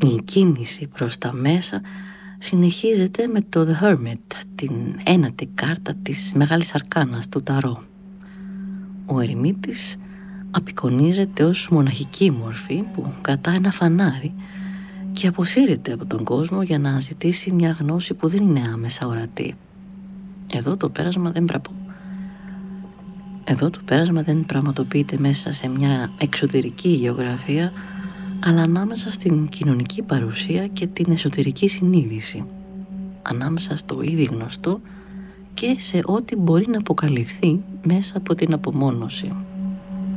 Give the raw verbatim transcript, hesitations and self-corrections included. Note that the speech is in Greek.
Η κίνηση προς τα μέσα συνεχίζεται με το The Hermit, την ένατη κάρτα της Μεγάλης Αρκάνας του Ταρό. Ο ερημίτης απεικονίζεται ως μοναχική μορφή που κρατά ένα φανάρι και αποσύρεται από τον κόσμο για να ζητήσει μια γνώση που δεν είναι άμεσα ορατή. Εδώ το πέρασμα δεν πραπο... Εδώ το πέρασμα δεν πραγματοποιείται μέσα σε μια εξωτερική γεωγραφία, αλλά ανάμεσα στην κοινωνική παρουσία και την εσωτερική συνείδηση, ανάμεσα στο ήδη γνωστό και σε ό,τι μπορεί να αποκαλυφθεί μέσα από την απομόνωση.